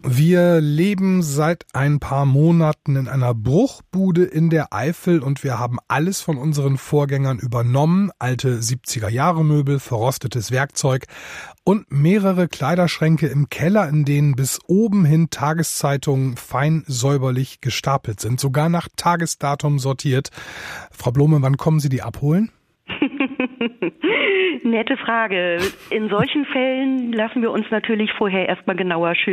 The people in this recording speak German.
Wir leben seit ein paar Monaten in einer Bruchbude in der Eifel und wir haben alles von unseren Vorgängern übernommen. Alte 70er-Jahre-Möbel, verrostetes Werkzeug und mehrere Kleiderschränke im Keller, in denen bis oben hin Tageszeitungen fein säuberlich gestapelt sind, sogar nach Tagesdatum sortiert. Frau Blome, wann kommen Sie die abholen? Nette Frage. In solchen Fällen lassen wir uns natürlich vorher erstmal genauer